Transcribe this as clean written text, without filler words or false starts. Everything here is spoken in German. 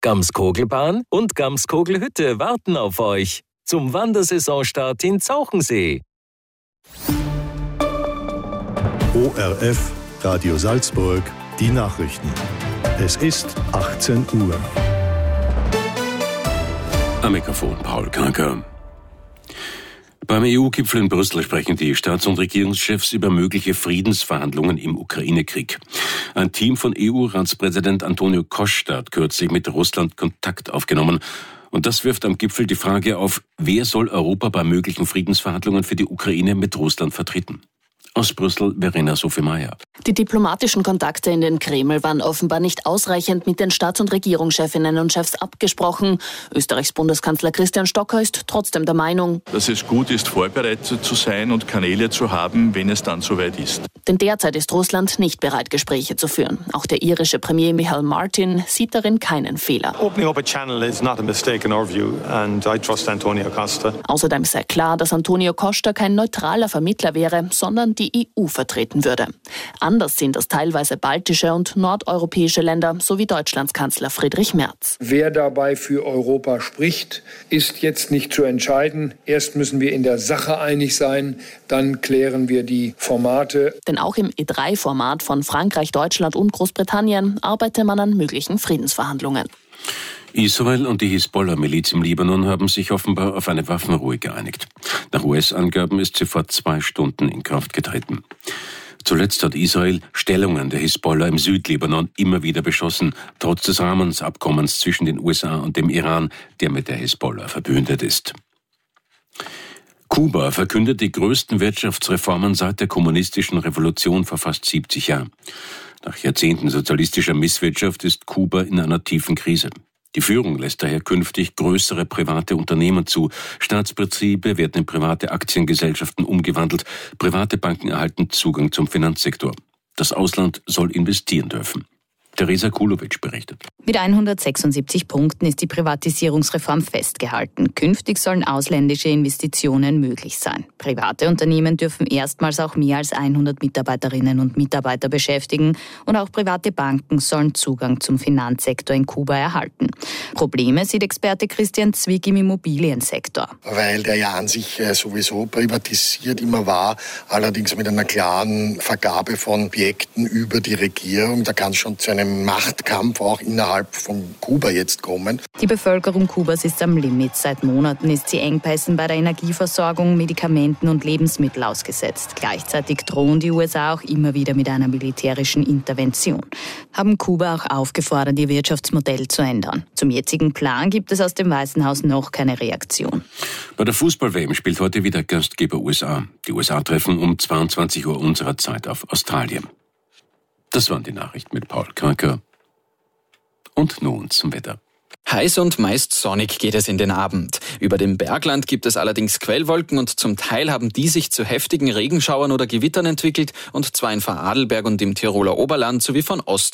Gamskogelbahn und Gamskogelhütte warten auf euch zum Wandersaisonstart in Zauchensee. ORF Radio Salzburg, die Nachrichten. Es ist 18 Uhr. Am Mikrofon Paul Kanker. Beim EU-Gipfel in Brüssel sprechen die Staats- und Regierungschefs über mögliche Friedensverhandlungen im Ukraine-Krieg. Ein Team von EU-Ratspräsident Antonio Costa hat kürzlich mit Russland Kontakt aufgenommen. Und das wirft am Gipfel die Frage auf, wer soll Europa bei möglichen Friedensverhandlungen für die Ukraine mit Russland vertreten? Aus Brüssel, Verena Sophie-Meyer. Die diplomatischen Kontakte in den Kreml waren offenbar nicht ausreichend mit den Staats- und Regierungschefinnen und Chefs abgesprochen. Österreichs Bundeskanzler Christian Stocker ist trotzdem der Meinung, dass es gut ist, vorbereitet zu sein und Kanäle zu haben, wenn es dann soweit ist. Denn derzeit ist Russland nicht bereit, Gespräche zu führen. Auch der irische Premier Michael Martin sieht darin keinen Fehler. Opening up a channel is not a mistake in our view and I trust Antonio Costa. Außerdem sei klar, dass Antonio Costa kein neutraler Vermittler wäre, sondern die EU vertreten würde. Anders sehen das teilweise baltische und nordeuropäische Länder sowie Deutschlands Kanzler Friedrich Merz. Wer dabei für Europa spricht, ist jetzt nicht zu entscheiden. Erst müssen wir in der Sache einig sein, dann klären wir die Formate. Denn auch im E3-Format von Frankreich, Deutschland und Großbritannien arbeite man an möglichen Friedensverhandlungen. Israel und die Hisbollah-Miliz im Libanon haben sich offenbar auf eine Waffenruhe geeinigt. Nach US-Angaben ist sie vor 2 Stunden in Kraft getreten. Zuletzt hat Israel Stellungen der Hisbollah im Südlibanon immer wieder beschossen, trotz des Rahmenabkommens zwischen den USA und dem Iran, der mit der Hisbollah verbündet ist. Kuba verkündet die größten Wirtschaftsreformen seit der kommunistischen Revolution vor fast 70 Jahren. Nach Jahrzehnten sozialistischer Misswirtschaft ist Kuba in einer tiefen Krise. Die Führung lässt daher künftig größere private Unternehmen zu. Staatsbetriebe werden in private Aktiengesellschaften umgewandelt. Private Banken erhalten Zugang zum Finanzsektor. Das Ausland soll investieren dürfen. Teresa Kulovic berichtet. Mit 176 Punkten ist die Privatisierungsreform festgehalten. Künftig sollen ausländische Investitionen möglich sein. Private Unternehmen dürfen erstmals auch mehr als 100 Mitarbeiterinnen und Mitarbeiter beschäftigen und auch private Banken sollen Zugang zum Finanzsektor in Kuba erhalten. Probleme sieht Experte Christian Zwick im Immobiliensektor. Weil der ja an sich sowieso privatisiert immer war, allerdings mit einer klaren Vergabe von Objekten über die Regierung. Da kann es schon zu einem Machtkampf auch innerhalb von Kuba jetzt kommen. Die Bevölkerung Kubas ist am Limit. Seit Monaten ist sie Engpässen bei der Energieversorgung, Medikamenten und Lebensmittel ausgesetzt. Gleichzeitig drohen die USA auch immer wieder mit einer militärischen Intervention. Haben Kuba auch aufgefordert, ihr Wirtschaftsmodell zu ändern. Zum jetzigen Plan gibt es aus dem Weißen Haus noch keine Reaktion. Bei der Fußball-WM spielt heute wieder Gastgeber USA. Die USA treffen um 22 Uhr unserer Zeit auf Australien. Das waren die Nachrichten mit Paul Kanker. Und nun zum Wetter. Heiß und meist sonnig geht es in den Abend. Über dem Bergland gibt es allerdings Quellwolken und zum Teil haben die sich zu heftigen Regenschauern oder Gewittern entwickelt, und zwar in Vorarlberg und im Tiroler Oberland sowie von Ost